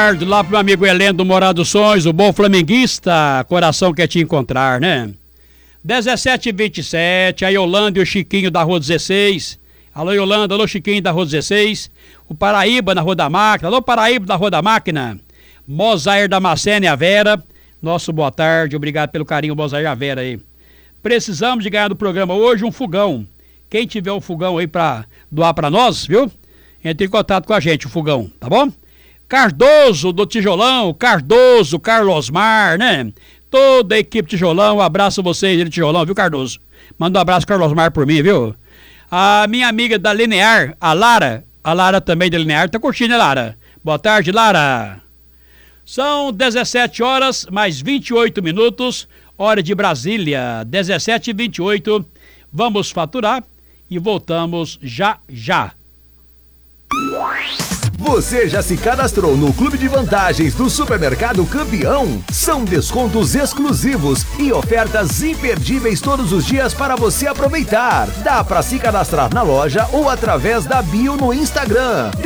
Lá pro meu amigo Heleno do Morado dos Sonhos, o bom flamenguista, coração quer te encontrar, né? 17h27, a Yolanda e o Chiquinho da Rua 16. Alô Yolanda, alô Chiquinho da Rua 16. O Paraíba na Rua da Máquina, alô Paraíba da Rua da Máquina. Mozair da Macena e a Vera. Nosso boa tarde, obrigado pelo carinho, Mozair e a Vera aí. Precisamos de ganhar do programa hoje um fogão. Quem tiver um fogão aí pra doar pra nós, viu? Entre em contato com a gente, o fogão, tá bom? Cardoso do Tijolão, Cardoso, Carlos Mar, né? Toda a equipe Tijolão, um abraço a vocês, ele Tijolão, viu, Cardoso? Manda um abraço, Carlos Mar, por mim, viu? A minha amiga da Linear, a Lara também da Linear, tá curtindo, né, Lara? Boa tarde, Lara. São 17 horas, mais 28 minutos, hora de Brasília, 17h28. Vamos faturar e voltamos já já. Você já se cadastrou no Clube de Vantagens do Supermercado Campeão? São descontos exclusivos e ofertas imperdíveis todos os dias para você aproveitar. Dá para se cadastrar na loja ou através da bio no Instagram.